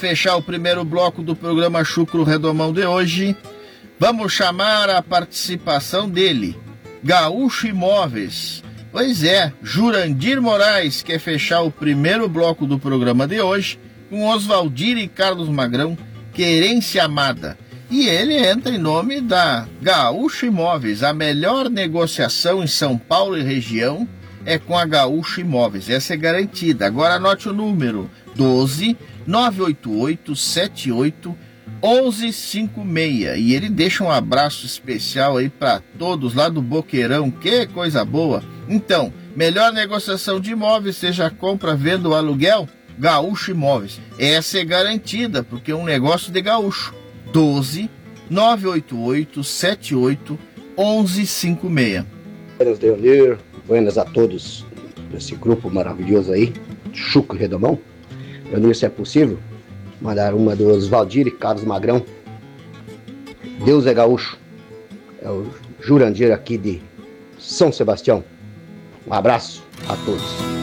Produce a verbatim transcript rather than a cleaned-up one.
Fechar o primeiro bloco do programa Chucro Redomão de hoje, vamos chamar a participação dele, Gaúcho Imóveis. Pois é, Jurandir Moraes quer fechar o primeiro bloco do programa de hoje com Oswaldir e Carlos Magrão, Querência Amada. E ele entra em nome da Gaúcho Imóveis. A melhor negociação em São Paulo e região é com a Gaúcho Imóveis. Essa é garantida. Agora anote o número doze, nove oito oito, sete oito, onze cinquenta e seis. E ele deixa um abraço especial aí para todos lá do Boqueirão. Que coisa boa! Então, melhor negociação de imóveis, seja compra, venda ou aluguel, Gaúcho Imóveis. Essa é garantida, porque é um negócio de gaúcho. doze, nove oito oito, sete oito, onze cinquenta e seis. Buenas, Leonir. Buenas a todos desse grupo maravilhoso aí, Chucro Redomão. Leonir, se é possível, mandar uma do Oswaldir e Carlos Magrão. Deus é gaúcho. É o Jurandir aqui de São Sebastião. Um abraço a todos.